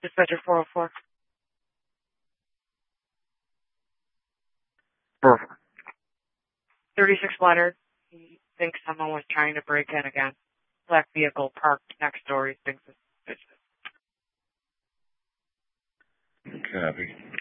Dispatcher 404. Perfect. 36 Leonard. He thinks someone was trying to break in again. Black vehicle parked next door. He thinks it's suspicious. Copy.